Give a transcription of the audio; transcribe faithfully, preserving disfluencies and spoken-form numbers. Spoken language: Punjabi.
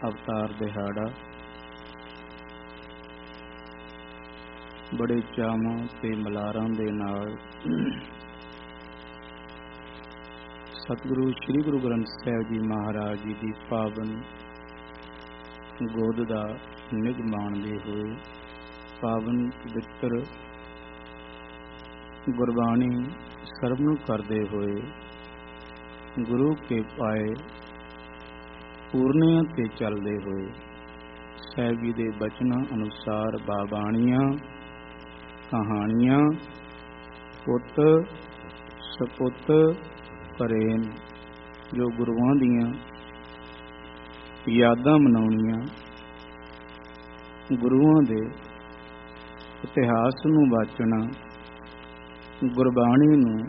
ਅਵਤਾਰ ਦਿਹਾੜਾ ਬੜੇ ਚਾਵਾਂ ਤੇ ਮਲਾਰਾਂ ਦੇ ਨਾਲ ਸਤਿਗੁਰੂ ਸ੍ਰੀ ਗੁਰੂ ਗ੍ਰੰਥ ਸਾਹਿਬ ਜੀ ਮਹਾਰਾਜ ਜੀ ਦੀ ਪਾਵਨ ਗੋਦ ਦਾ ਨਿੱਘ ਮਾਣਦੇ ਹੋਏ, ਪਾਵਨ ਪਵਿੱਤਰ ਗੁਰਬਾਣੀ ਸਰਵਣ ਕਰਦੇ ਹੋਏ, ਗੁਰੂ ਕੇ ਪਾਏ ਪੂਰਨਿਆਂ ਤੇ ਚੱਲਦੇ ਹੋਏ, ਸਾਹਿਬ ਜੀ ਦੇ ਬਚਨਾਂ ਅਨੁਸਾਰ ਬਾਬਾਣੀਆਂ, ਕਹਾਣੀਆਂ, ਪੁੱਤ ਸਪੁੱਤ ਕਰੇਨ, ਜੋ ਗੁਰੂਆਂ ਦੀਆਂ ਯਾਦਾਂ ਮਨਾਉਣੀਆਂ, ਗੁਰੂਆਂ ਦੇ ਇਤਿਹਾਸ ਨੂੰ ਵਾਚਣਾ, ਗੁਰਬਾਣੀ ਨੂੰ